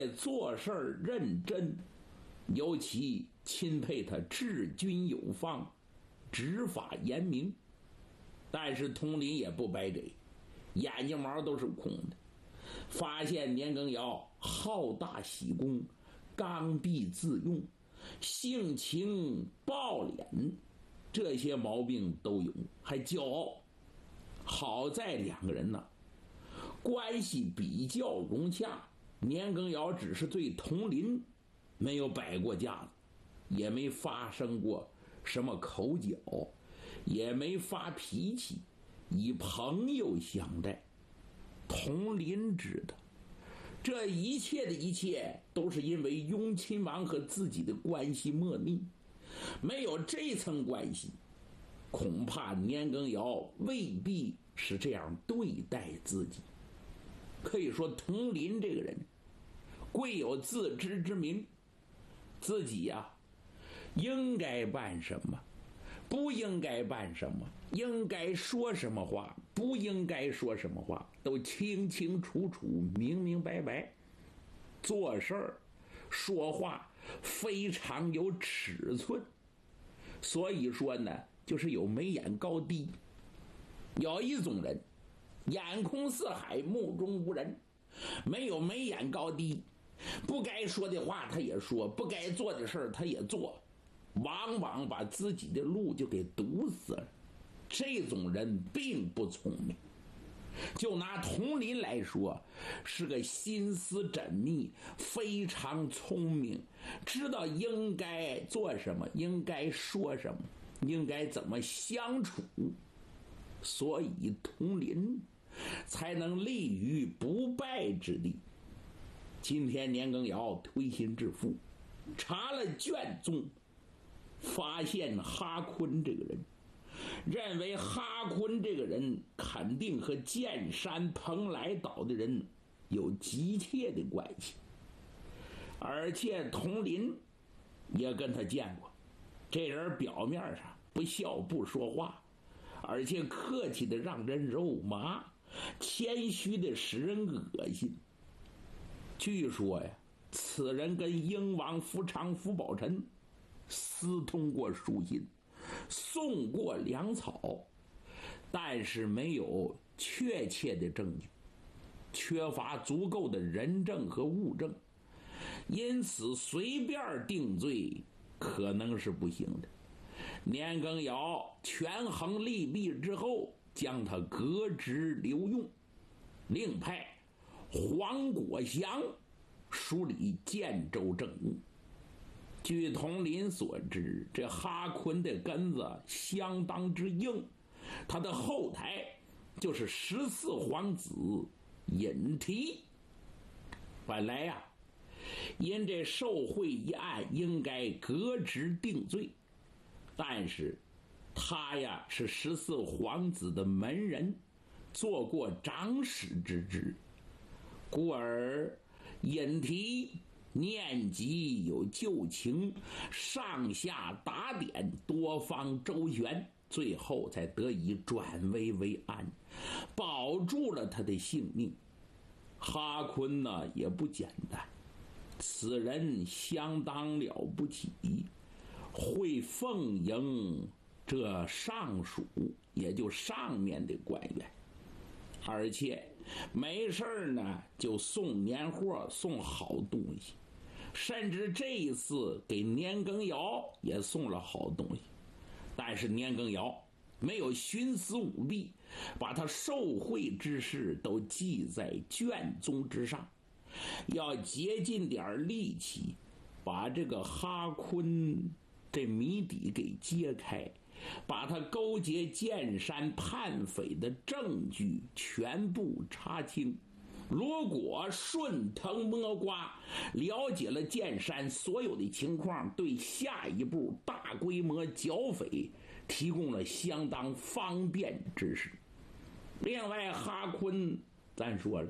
做事认真，尤其钦佩他治军有方，执法严明。但是佟林也不白给，眼睛毛都是空的。发现年羹尧好大喜功，刚愎自用，性情暴敛，这些毛病都有，还骄傲。好在两个人呢关系比较融洽，年羹尧只是对佟林没有摆过架子，也没发生过什么口角，也没发脾气，以朋友相待。佟林知道这一切的一切都是因为雍亲王和自己的关系莫逆，没有这层关系，恐怕年羹尧未必是这样对待自己。可以说佟林这个人贵有自知之明，自己呀应该办什么，不应该办什么，应该说什么话，不应该说什么话，都清清楚楚，明明白白。做事儿说话非常有尺寸，所以说呢就是有眉眼高低。有一种人眼空四海，目中无人，没有眉眼高低，不该说的话他也说，不该做的事儿他也做，往往把自己的路就给堵死了。这种人并不聪明。就拿佟林来说，是个心思缜密，非常聪明，知道应该做什么，应该说什么，应该怎么相处，所以佟林才能立于不败之地。今天年羹尧推心置腹，查了卷宗，发现哈坤这个人，认为哈坤这个人肯定和建山蓬莱岛的人有急切的关系，而且佟林也跟他见过，这人表面上不笑不说话，而且客气的让人肉麻，谦虚的使人恶心。据说呀，此人跟英王福昌、福宝臣私通过书信，送过粮草，但是没有确切的证据，缺乏足够的人证和物证，因此随便定罪可能是不行的。年羹尧权衡利弊之后，将他革职留用，另派黄国祥梳理建州政务。据佟林所知，这哈坤的根子相当之硬，他的后台就是14皇子尹提。本来呀，因这受贿一案应该革职定罪，但是他呀是14皇子的门人，做过长史之职，故而尹提念及有旧情，上下打点，多方周旋，最后才得以转危为安，保住了他的性命。哈坤呢也不简单，此人相当了不起，会奉迎这上属，也就上面的官员，而且没事呢就送年货，送好东西，甚至这一次给年羹尧也送了好东西。但是年羹尧没有徇私舞弊，把他受贿之事都记在卷宗之上，要竭尽点力气把这个哈坤这谜底给揭开，把他勾结建山叛匪的证据全部查清。如果顺藤摸瓜，了解了建山所有的情况，对下一步大规模剿匪提供了相当方便之势。另外哈坤咱说了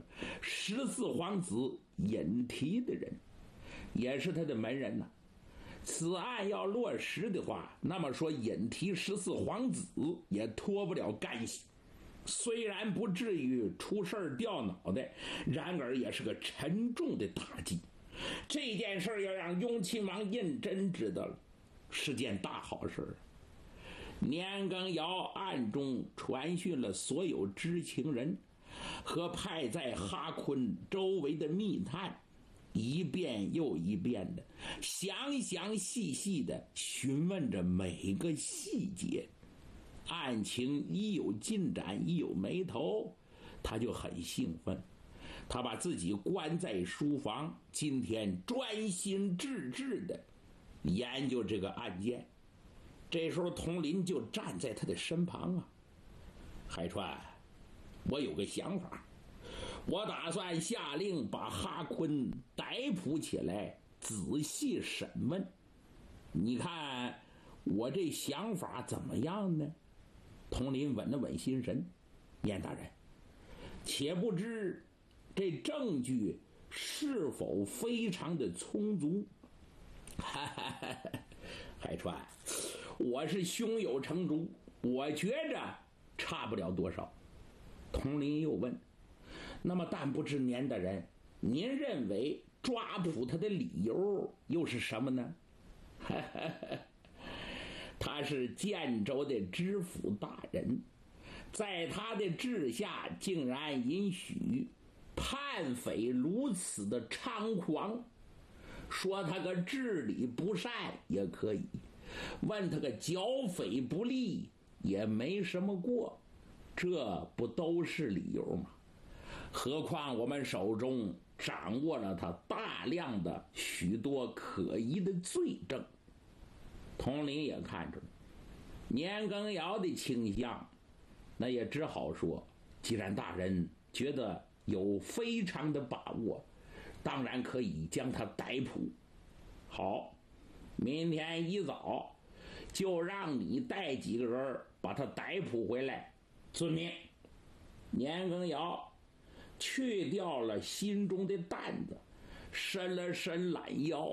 14皇子尹提的人，也是他的门人呐。此案要落实的话，那么说尹提14皇子也脱不了干系，虽然不至于出事掉脑袋，然而也是个沉重的打击。 这件事要让雍亲王胤禛知道了，是件大好事。年羹尧暗中传讯了所有知情人和派在哈昆周围的密探，一遍又一遍的详详细细的询问着每个细节。案情一有进展，一有眉头，他就很兴奋。他把自己关在书房，今天专心致志的研究这个案件。这时候佟林就站在他的身旁啊。海川，我有个想法，我打算下令把哈昆逮捕起来，仔细审问。你看我这想法怎么样呢？佟林稳了稳心神，燕大人，且不知这证据是否非常的充足？海川，我是胸有成竹，我觉着差不了多少。佟林又问，那么但不知年大人，您认为抓捕他的理由又是什么呢？他是建州的知府大人，在他的治下竟然允许叛匪如此的猖狂，说他个治理不善也可以，问他个剿匪不力也没什么过，这不都是理由吗？何况我们手中掌握了他大量的许多可疑的罪证。佟林也看出年羹尧的倾向，那也只好说，既然大人觉得有非常的把握，当然可以将他逮捕。好，明天一早就让你带几个人把他逮捕回来。遵命。年羹尧去掉了心中的担子，伸了伸懒腰，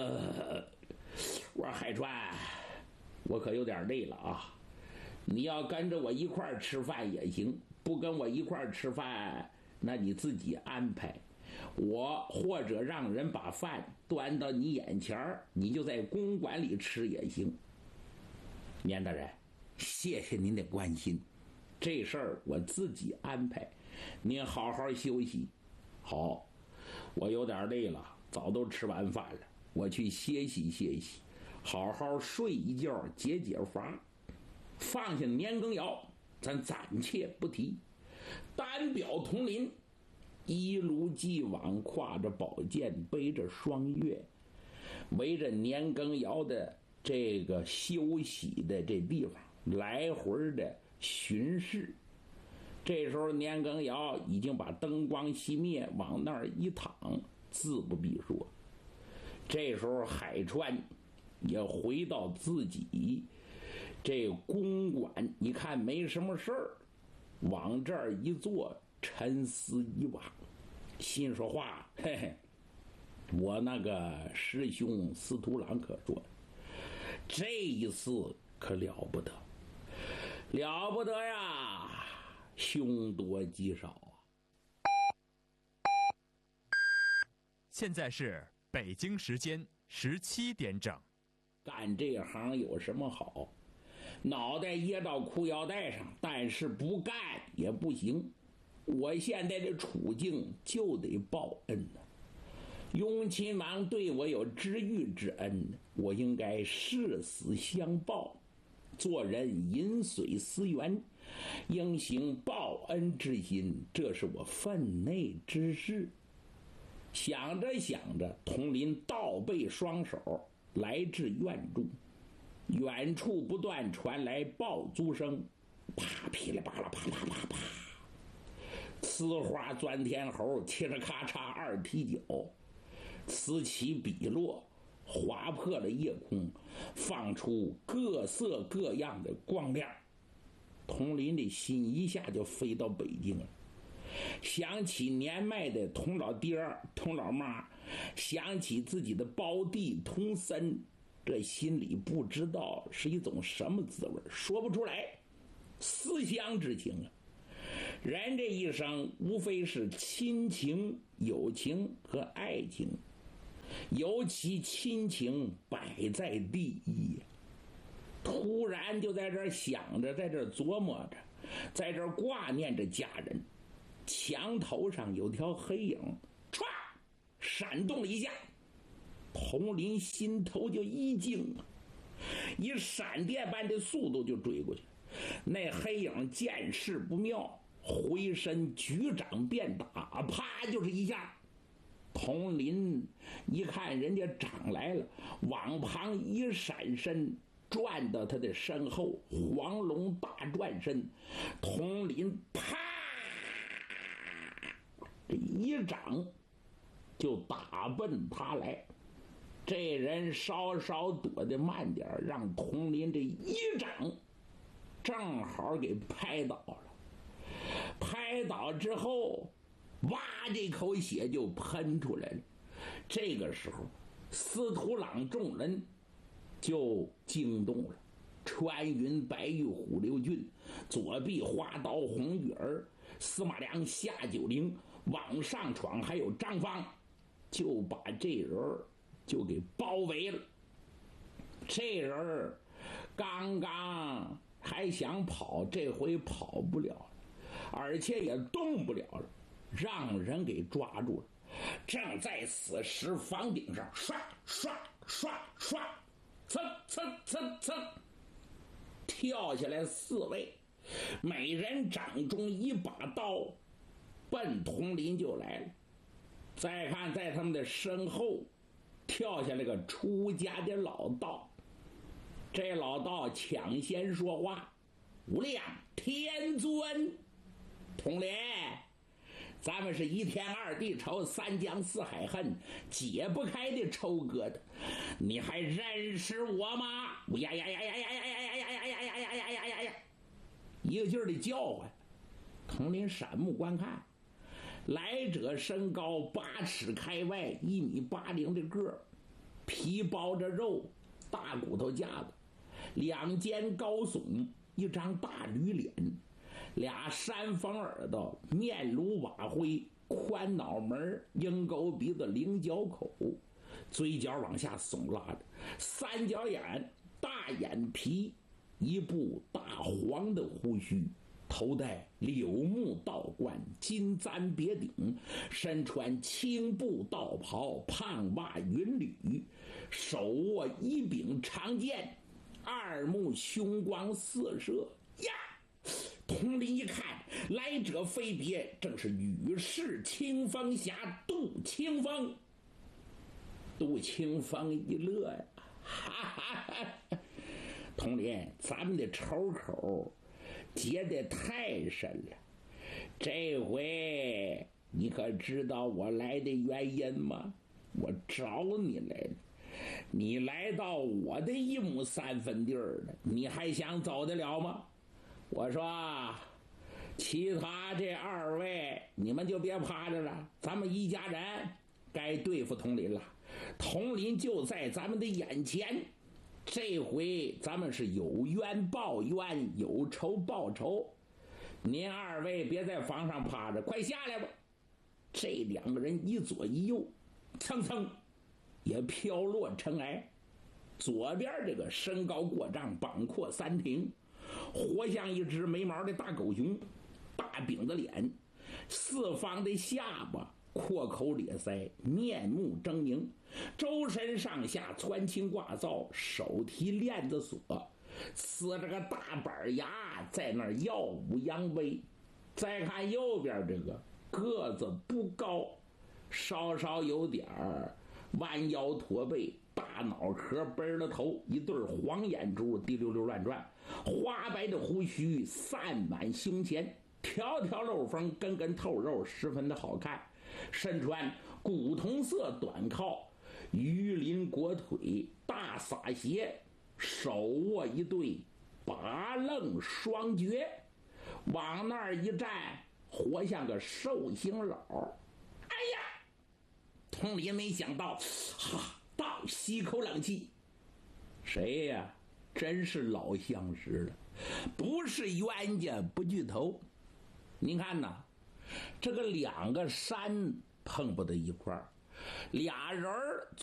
我说海川，我可有点累了啊，你要跟着我一块儿吃饭也行，不跟我一块儿吃饭，那你自己安排。我或者让人把饭端到你眼前，你就在公馆里吃也行。年大人，谢谢您的关心，这事儿我自己安排，您好好休息。好，我有点累了，早都吃完饭了，我去歇息歇息，好好睡一觉解解乏。放下年羹尧，咱暂且不提，单表佟林一如既往挎着宝剑，背着双月，围着年羹尧的这个休息的这地方来回的巡视。这时候年羹尧已经把灯光熄灭，往那儿一躺，自不必说。这时候海川也回到自己这公馆，一看没什么事儿，往这儿一坐，沉思一晚，心说话，嘿嘿，我那个师兄司徒郎可说，这一次可了不得，了不得呀，凶多吉少啊！ 现在是北京时间17点整。 干这行有什么好？脑袋掖到裤腰带上，但是不干也不行。我现在的处境就得报恩呢。雍亲王对我有知遇之恩，我应该誓死相报。做人饮水思源，应行报恩之心，这是我分内之事。想着想着，佟林倒背双手来至院中，远处不断传来爆竹声，啪噼里啪啦啪啪啪啪，呲花钻天猴，切着咔嚓二踢脚，此起彼落，划破了夜空，放出各色各样的光亮。佟林的心一下就飞到北京了，想起年迈的佟老爹佟老妈，想起自己的胞弟佟森，这心里不知道是一种什么滋味，说不出来，思乡之情啊。人这一生无非是亲情、友情和爱情， 尤其亲情摆在第一。突然就在这儿想着，在这儿琢磨着，在这儿挂念着家人。墙头上有条黑影，唰，闪动了一下。佟林心头就一惊，以闪电般的速度就追过去。那黑影见势不妙，回身举掌便打，啪就是一下。佟林一看人家掌来了，往旁一闪身，转到他的身后，黄龙大转身，佟林啪这一掌就打奔他来。这人稍稍躲得慢点，让佟林这一掌正好给拍倒了。拍倒之后，哇，这口血就喷出来了。这个时候，司徒朗众人就惊动了。穿云白玉虎刘俊，左臂花刀红玉儿，司马良夏九龄往上闯，还有张方，就把这人就给包围了。这人刚刚还想跑，这回跑不了了，而且也动不了了，让人给抓住了。正在此时，房顶上唰唰唰唰，噌噌噌噌，跳下来4位，每人掌中一把刀，奔佟林就来了。再看在他们的身后跳下来个出家的老道，这老道抢先说话：“无量天尊，佟林，咱们是一天二地仇，三江四海恨，解不开的仇疙瘩，你还认识我吗？”呀呀呀呀呀呀呀呀呀呀呀呀呀呀呀呀！一个劲儿的叫唤。佟林闪目观看，来者身高8尺开外，1.80米的个儿，皮包着肉，大骨头架子，两肩高耸，一张大驴脸，俩山峰耳朵，面如瓦灰，宽脑门，鹰钩鼻子，菱角口，嘴角往下耸拉着，三角眼，大眼皮，一部大黄的胡须，头戴柳木道冠，金簪别顶，身穿青布道袍，胖袜云履，手握一柄长剑，二目凶光四射呀！佟林一看，来者非别，正是与世清风侠杜清风。杜清风一乐呀，哈哈哈！佟林，咱们的仇口结得太深了，这回你可知道我来的原因吗？我找你来了，你来到我的1亩3分地儿了，你还想走得了吗？我说，其他这2位你们就别趴着了，咱们一家人该对付佟林了。佟林就在咱们的眼前，这回咱们是有冤报冤，有仇报仇。您2位别在房上趴着，快下来吧。这2个人一左一右，蹭蹭也飘落尘埃。左边这个身高过丈，膀阔3庭，活像一只没毛的大狗熊，大饼子脸，四方的下巴，阔口咧腮，面目狰狞，周身上下穿青挂皂，手提链子锁，呲着个大板牙，在那儿耀武扬威。再看右边这个，个子不高，稍稍有点弯腰驼背，大脑壳背了头，一对黄眼珠滴溜溜乱转，花白的胡须散满胸前，条条漏风，根根透肉，十分的好看。身穿古铜色短靠，鱼鳞裹腿，大洒鞋，手握一对拔楞双绝，往那儿一站，活像个寿星佬。哎呀，佟林没想到，倒吸口冷气。谁呀？真是老相识了，不是冤家不聚头。您看呐，这个2个山碰不到一块儿，俩人